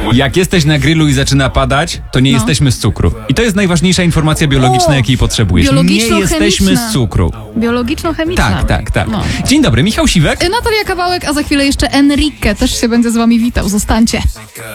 Jak jesteś na grillu i zaczyna padać, to nie jesteśmy z cukru. I to jest najważniejsza informacja biologiczna, jakiej potrzebujesz. Nie jesteśmy z cukru. Biologiczno-chemiczna. Tak. No. Dzień dobry, Michał Siwek. Natalia Kawałek, a za chwilę jeszcze Enrique też się będzie z wami witał. Zostańcie.